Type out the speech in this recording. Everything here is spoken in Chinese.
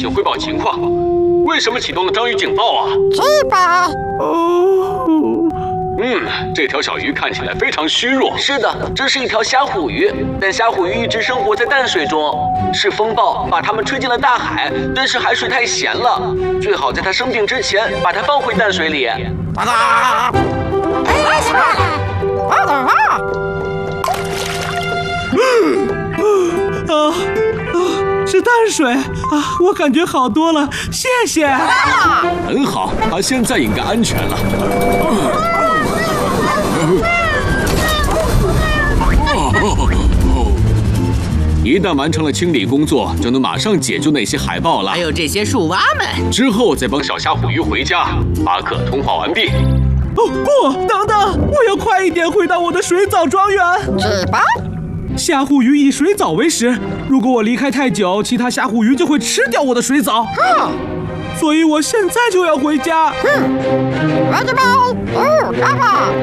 请汇报情况。为什么启动了章鱼警报啊？ 这吧。 这条小鱼看起来非常虚弱。 是的，这是一条虾虎鱼，但虾虎鱼一直生活在淡水中。是风暴把它们吹进了大海，但是海水太咸了，最好在它生病之前把它放回淡水里。 是淡水啊，我感觉好多了，谢谢。 很好，它现在应该安全了。一旦完成了清理工作，就能马上解救那些海豹了。 还有这些树蛙们。 之后再帮小虾虎鱼回家。巴克通话完毕。 不，等等，我要快一点回到我的水藻庄园。 这吧。 虾虎鱼以水藻为食，如果我离开太久，其他虾虎鱼就会吃掉我的水藻。所以我现在就要回家。 来吧，爸爸。